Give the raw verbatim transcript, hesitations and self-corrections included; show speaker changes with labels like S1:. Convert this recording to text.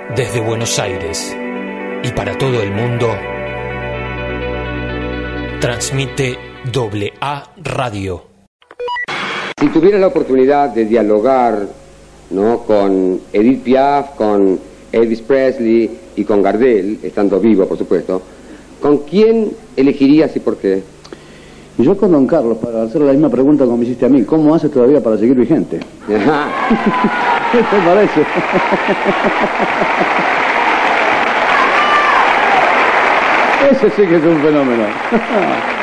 S1: Desde Buenos Aires y para todo el mundo, transmite Doble A Radio.
S2: Si tuviera la oportunidad de dialogar, ¿no?, con Edith Piaf, con Elvis Presley y con Gardel, estando vivo, por supuesto, ¿con quién elegirías y por qué?
S3: Y yo con Don Carlos, para hacer la misma pregunta como me hiciste a mí, ¿cómo hace todavía para seguir vigente?
S2: Ajá.
S3: ¿Qué te parece? Ese sí que es un fenómeno.